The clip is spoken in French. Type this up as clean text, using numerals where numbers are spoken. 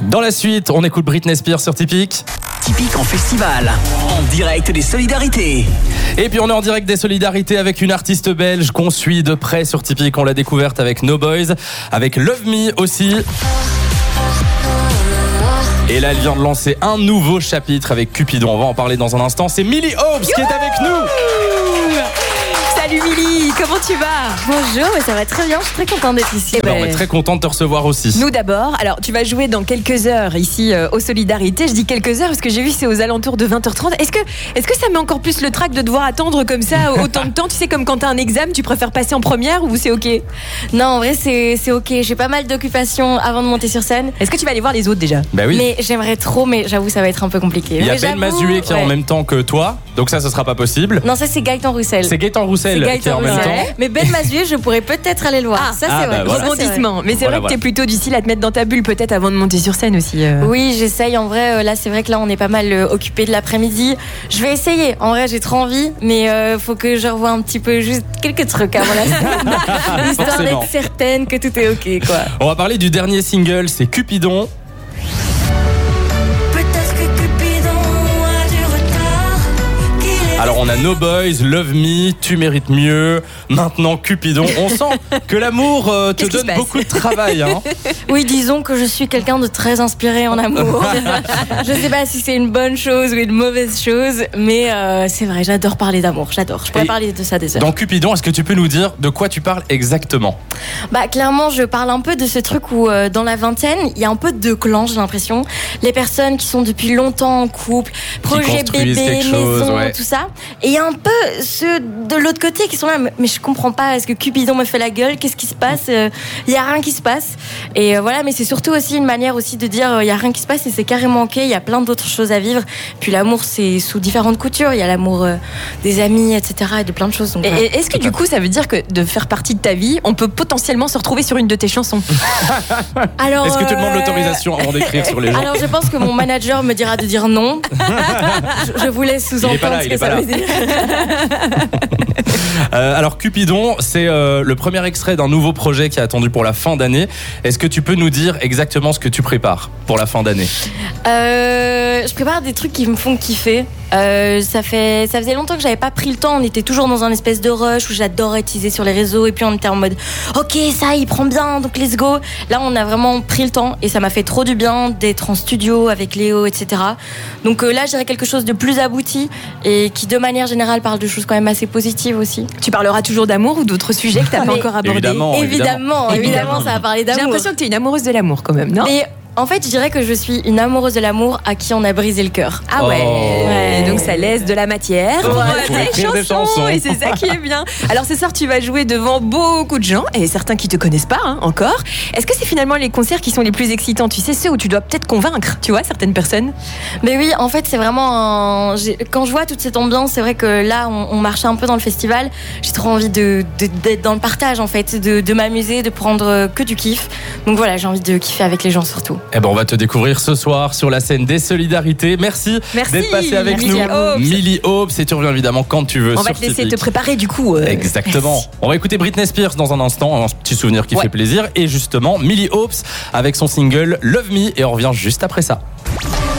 Dans la suite, on écoute Britney Spears sur Typique. Typique en festival, en direct des solidarités. Et puis on est en direct des solidarités avec une artiste belge qu'on suit de près sur Typique. On l'a découverte avec No Boys, avec Love Me aussi. Et là, elle vient de lancer un nouveau chapitre avec Cupidon. On va en parler dans un instant. C'est Millie Hobbs qui est avec nous. Salut Millie, comment tu vas? Bonjour, ça va très bien, je suis très contente d'être ici. On est très content de te recevoir aussi. Nous d'abord, alors tu vas jouer dans quelques heures ici aux Solidarités. Je dis quelques heures parce que j'ai vu c'est aux alentours de 20h30. Est-ce que ça met encore plus le trac de devoir attendre comme ça autant de temps? Tu sais, comme quand t'as un examen, tu préfères passer en première ou c'est ok? Non, en vrai c'est ok, j'ai pas mal d'occupations avant de monter sur scène. Est-ce que tu vas aller voir les autres déjà? Bah oui. Mais j'aimerais trop, mais j'avoue ça va être un peu compliqué. Il y a Ben Mazué qui est en même temps que toi, donc ça sera pas possible. Non, ça c'est Gaëtan Roussel. C'est Gaëtan Roussel qui est en même temps. Mais Ben Mazué, je pourrais peut-être aller le voir. Ça c'est vrai. Voilà. Rebondissement. Mais c'est vrai que t'es plutôt du style à te mettre dans ta bulle peut-être avant de monter sur scène aussi. Oui, j'essaye. En vrai, là c'est vrai que là on est pas mal occupé de l'après-midi. Je vais essayer. En vrai, j'ai trop envie, mais faut que je revoie un petit peu juste quelques trucs avant la scène, histoire d'être certaine que tout est ok, quoi. On va parler du dernier single, c'est Cupidon. Alors on a No Boys, Love Me, Tu mérites mieux, maintenant Cupidon. On sent que l'amour te donne beaucoup de travail. Hein. Oui, disons que je suis quelqu'un de très inspiré en amour. Je sais pas si c'est une bonne chose ou une mauvaise chose, mais c'est vrai, j'adore parler d'amour, j'adore. Je pourrais parler de ça des heures. Dans Cupidon, est-ce que tu peux nous dire de quoi tu parles exactement? Bah clairement, je parle un peu de ce truc où dans la vingtaine, il y a un peu de clans, j'ai l'impression. Les personnes qui sont depuis longtemps en couple, projet bébé, maison, tout ça. Et il y a un peu ceux de l'autre côté qui sont là, mais je comprends pas, est-ce que Cupidon me fait la gueule? Qu'est-ce qui se passe? Il y a rien qui se passe. Et voilà, mais c'est surtout aussi une manière aussi de dire il y a rien qui se passe et c'est carrément ok, il y a plein d'autres choses à vivre. Puis l'amour, c'est sous différentes coutures. Il y a l'amour des amis, etc. et de plein de choses. Donc, et est-ce que du coup, ça veut dire que de faire partie de ta vie, on peut potentiellement se retrouver sur une de tes chansons? Alors, est-ce que tu demandes l'autorisation avant d'écrire sur les gens? Alors je pense que mon manager me dira de dire non. Je vous laisse sous-entendre ce que ça veut dire. Alors Cupidon, c'est le premier extrait d'un nouveau projet qui est attendu pour la fin d'année. Est-ce que tu peux nous dire exactement ce que tu prépares pour la fin d'année? Je prépare des trucs qui me font kiffer. Ça faisait longtemps que j'avais pas pris le temps. On était toujours dans un espèce de rush où j'adorais teaser sur les réseaux et puis on était en mode ok, ça il prend bien, donc let's go. Là on a vraiment pris le temps et ça m'a fait trop du bien d'être en studio avec Léo, etc. Donc là je dirais quelque chose de plus abouti et qui de manière générale parle de choses quand même assez positives aussi. Tu parleras toujours d'amour ou d'autres sujets que t'as pas encore abordés? Évidemment, ça va parler d'amour. J'ai l'impression que t'es une amoureuse de l'amour quand même, non? Mais en fait, je dirais que je suis une amoureuse de l'amour à qui on a brisé le cœur. Ah ouais. Donc ça laisse de la matière pour des chansons. Et c'est ça qui est bien. Alors ce soir, tu vas jouer devant beaucoup de gens et certains qui te connaissent pas encore. Est-ce que c'est finalement les concerts qui sont les plus excitants? Tu sais, ceux où tu dois peut-être convaincre, tu vois, certaines personnes? Mais oui, en fait, c'est vraiment quand je vois toute cette ambiance, c'est vrai que là, on marchait un peu dans le festival. J'ai trop envie d'être dans le partage, en fait, de m'amuser, de prendre que du kiff. Donc voilà, j'ai envie de kiffer avec les gens surtout. Eh ben, on va te découvrir ce soir sur la scène des Solidarités. Merci d'être passé avec nous, Millie Hobbs. Et tu reviens évidemment quand tu veux. On va te laisser te préparer du coup. Exactement. Merci. On va écouter Britney Spears dans un instant, un petit souvenir qui fait plaisir. Et justement, Millie Hobbs avec son single Love Me. Et on revient juste après ça.